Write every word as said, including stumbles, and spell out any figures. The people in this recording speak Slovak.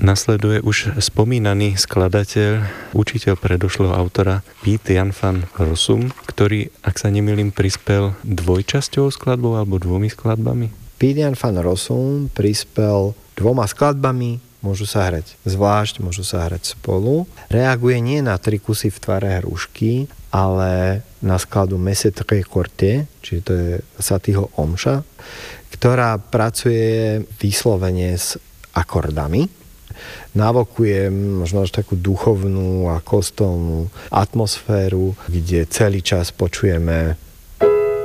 Nasleduje už spomínaný skladateľ, učiteľ predošlého autora Piet Jan van Rossum, ktorý, ak sa nemýlim, prispel dvojčasťou skladbou alebo dvomi skladbami. Piet Jan van Rossum prispel dvoma skladbami, môžu sa hrať zvlášť, môžu sa hrať spolu. Reaguje nie na tri kusy v tvare hrušky, ale na skladbu Messe très courte, čiže to je Satýho omša, ktorá pracuje vyslovene s akordami. Navokuje možno až takú duchovnú a kostolnú atmosféru, kde celý čas počujeme